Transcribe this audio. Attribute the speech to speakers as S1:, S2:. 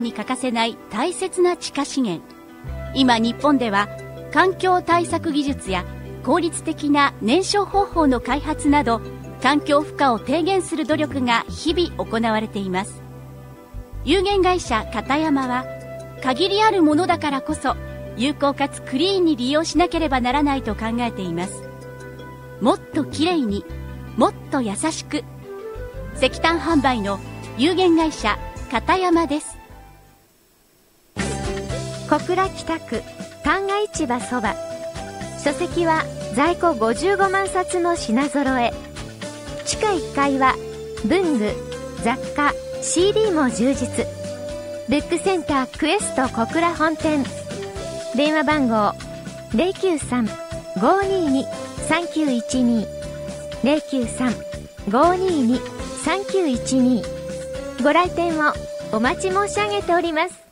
S1: に欠かせない大切な地下資源。今日本では環境対策技術や効率的な燃焼方法の開発など環境負荷を低減する努力が日々行われています。有限会社片山は限りあるものだからこそ有効かつクリーンに利用しなければならないと考えています。もっときれいに、もっと優しく、石炭販売の有限会社片山です。
S2: 小倉北区旦過市場そば。書籍は在庫55万冊の品揃え。地下1階は文具、雑貨、CD も充実。ブックセンタークエスト小倉本店。電話番号 093-522-3912 093-522-3912。ご来店をお待ち申し上げております。